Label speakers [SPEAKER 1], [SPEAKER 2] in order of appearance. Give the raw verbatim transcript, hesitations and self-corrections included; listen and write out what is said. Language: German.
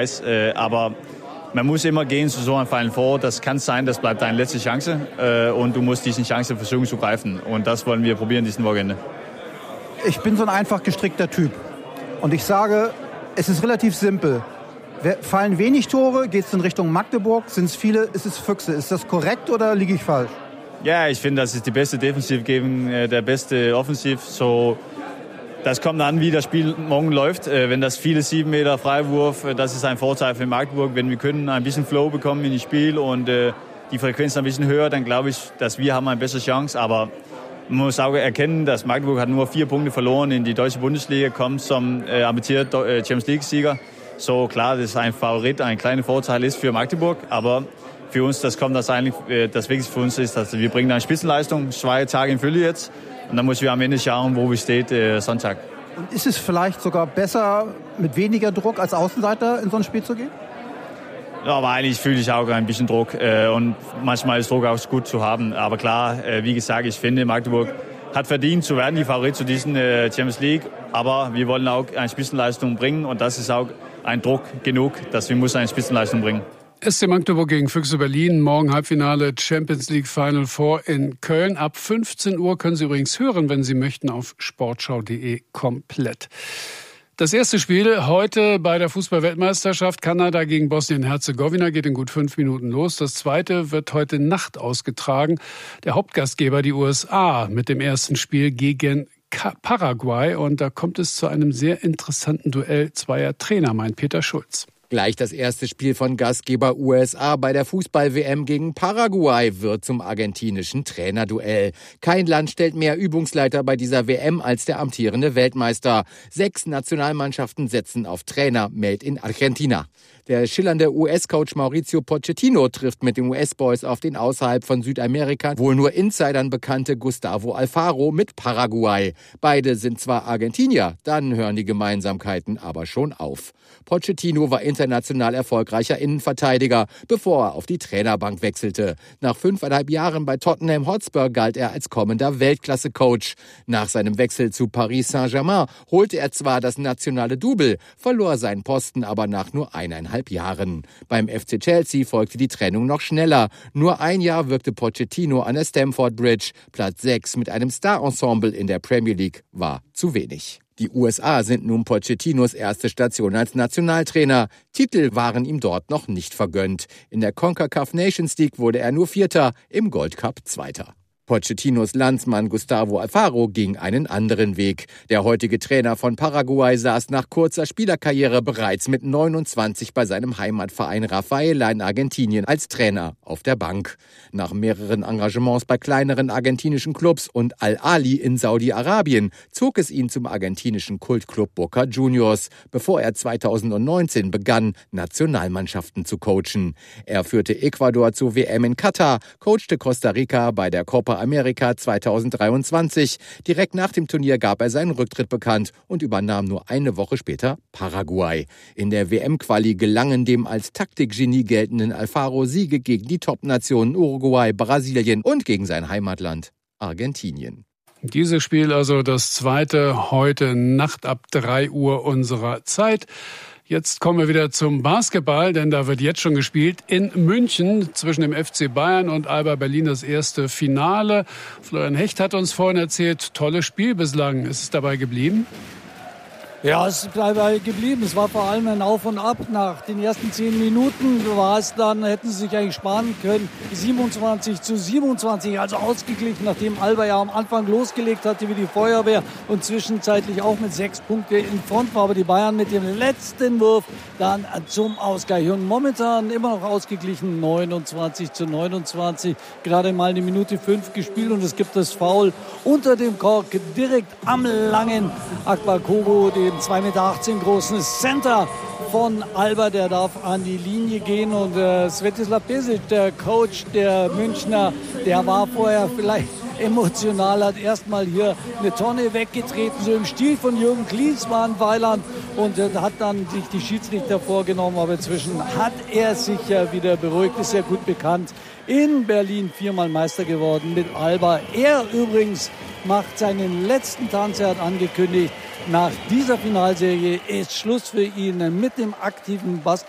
[SPEAKER 1] Eis. Äh, aber man muss immer gehen zu so einem Final Four. Das kann sein, das bleibt deine letzte Chance. Äh, und du musst diesen Chance versuchen zu greifen. Und das wollen wir probieren diesen Wochenende.
[SPEAKER 2] Ich bin so ein einfach gestrickter Typ. Und ich sage, es ist relativ simpel. Fallen wenig Tore, geht es in Richtung Magdeburg, sind es viele, ist es Füchse. Ist das korrekt oder liege ich falsch?
[SPEAKER 1] Ja, ich finde, das ist die beste Defensive gegen äh, der beste Offensiv. So, das kommt an, wie das Spiel morgen läuft. Äh, wenn das viele sieben Meter Freiwurf, äh, das ist ein Vorteil für Magdeburg. Wenn wir können ein bisschen Flow bekommen in das Spiel und äh, die Frequenz ein bisschen höher, dann glaube ich, dass wir haben eine bessere Chance. Aber man muss auch erkennen, dass Magdeburg hat nur vier Punkte verloren in die deutsche Bundesliga, kommt zum äh, ambitionierten äh, Champions League-Sieger. So klar, das ist ein Favorit, ein kleiner Vorteil ist für Magdeburg, aber für uns, das kommt das eigentlich, das Wichtigste für uns ist, dass wir bringen eine Spitzenleistung, zwei Tage in Fülle jetzt und dann müssen wir am Ende schauen, wo wir stehen äh, Sonntag.
[SPEAKER 2] Und ist es vielleicht sogar besser, mit weniger Druck als Außenseiter in so ein Spiel zu gehen?
[SPEAKER 1] Ja, aber eigentlich fühle ich auch ein bisschen Druck äh, und manchmal ist Druck auch gut zu haben, aber klar, äh, wie gesagt, ich finde, Magdeburg hat verdient zu werden, die Favorit zu diesem äh, Champions League, aber wir wollen auch eine Spitzenleistung bringen und das ist auch ein Druck genug, dass wir müssen eine Spitzenleistung bringen.
[SPEAKER 3] S C Magdeburg gegen Füchse Berlin, morgen Halbfinale Champions League Final Four in Köln. Ab fünfzehn Uhr können Sie übrigens hören, wenn Sie möchten, auf sportschau punkt de komplett. Das erste Spiel heute bei der Fußball-Weltmeisterschaft Kanada gegen Bosnien-Herzegowina geht in gut fünf Minuten los. Das zweite wird heute Nacht ausgetragen. Der Hauptgastgeber, die U S A, mit dem ersten Spiel gegen Paraguay. Und da kommt es zu einem sehr interessanten Duell zweier Trainer, meint Peter Schulz.
[SPEAKER 4] Gleich das erste Spiel von Gastgeber U S A bei der Fußball-W M gegen Paraguay wird zum argentinischen Trainerduell. Kein Land stellt mehr Übungsleiter bei dieser W M als der amtierende Weltmeister. Sechs Nationalmannschaften setzen auf Trainer made in Argentina. Der schillernde U S-Coach Mauricio Pochettino trifft mit den U S-Boys auf den außerhalb von Südamerika wohl nur Insidern bekannte Gustavo Alfaro mit Paraguay. Beide sind zwar Argentinier, dann hören die Gemeinsamkeiten aber schon auf. Pochettino war international erfolgreicher Innenverteidiger, bevor er auf die Trainerbank wechselte. Nach fünfeinhalb Jahren bei Tottenham Hotspur galt er als kommender Weltklasse-Coach. Nach seinem Wechsel zu Paris Saint-Germain holte er zwar das nationale Double, verlor seinen Posten aber nach nur eineinhalb Jahren. Beim F C Chelsea folgte die Trennung noch schneller. Nur ein Jahr wirkte Pochettino an der Stamford Bridge. Platz sechs mit einem Star-Ensemble in der Premier League war zu wenig. Die U S A sind nun Pochettinos erste Station als Nationaltrainer. Titel waren ihm dort noch nicht vergönnt. In der CONCACAF Nations League wurde er nur Vierter, im Gold Cup Zweiter. Pochettinos Landsmann Gustavo Alfaro ging einen anderen Weg. Der heutige Trainer von Paraguay saß nach kurzer Spielerkarriere bereits mit neunundzwanzig bei seinem Heimatverein Rafaela in Argentinien als Trainer auf der Bank. Nach mehreren Engagements bei kleineren argentinischen Clubs und Al-Ali in Saudi-Arabien zog es ihn zum argentinischen Kultclub Boca Juniors, bevor er zweitausendneunzehn begann, Nationalmannschaften zu coachen. Er führte Ecuador zur W M in Katar, coachte Costa Rica bei der Copa Amerika zweitausenddreiundzwanzig. Direkt nach dem Turnier gab er seinen Rücktritt bekannt und übernahm nur eine Woche später Paraguay. In der W M-Quali gelangen dem als Taktikgenie geltenden Alfaro Siege gegen die Top-Nationen Uruguay, Brasilien und gegen sein Heimatland Argentinien.
[SPEAKER 3] Dieses Spiel also das zweite heute Nacht ab drei Uhr unserer Zeit. Jetzt kommen wir wieder zum Basketball, denn da wird jetzt schon gespielt in München zwischen dem F C Bayern und Alba Berlin das erste Finale. Florian Hecht hat uns vorhin erzählt, tolles Spiel bislang. Ist es dabei geblieben?
[SPEAKER 5] Ja, es ist dabei geblieben. Es war vor allem ein Auf und Ab. Nach den ersten zehn Minuten war es dann, hätten sie sich eigentlich sparen können, siebenundzwanzig zu siebenundzwanzig, also ausgeglichen, nachdem Alba ja am Anfang losgelegt hatte wie die Feuerwehr und zwischenzeitlich auch mit sechs Punkte in Front war. Aber die Bayern mit dem letzten Wurf dann zum Ausgleich. Und momentan immer noch ausgeglichen, neunundzwanzig zu neunundzwanzig. Gerade mal eine Minute fünf gespielt und es gibt das Foul unter dem Kork direkt am langen Akbar Kogo, dem zwei Meter achtzehn großen Center von Alba, der darf an die Linie gehen und äh, Svetislav Pesic, der Coach der Münchner, der war vorher vielleicht emotional, hat erstmal hier eine Tonne weggetreten, so im Stil von Jürgen Klinsmann, Weiland, und äh, hat dann sich die Schiedsrichter vorgenommen, aber inzwischen hat er sich ja wieder beruhigt, ist ja gut bekannt, in Berlin viermal Meister geworden mit Alba. Er übrigens macht seinen letzten Tanz, er hat angekündigt, nach dieser Finalserie ist Schluss für ihn mit dem aktiven Basketball.